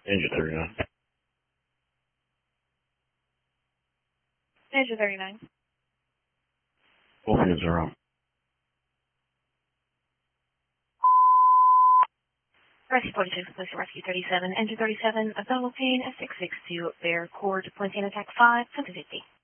Engine 39. Engine 39. Both units are up. Rescue 46, place to Rescue 37, Engine 37, abdominal pain, S662, bear cord, pointing attack 5, 50.